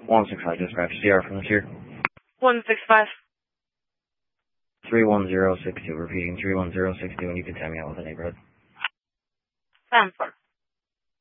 165, dispatch. CR from this here. 165. 31062, repeating 31062, and you can tell me out with the neighborhood. 10-4.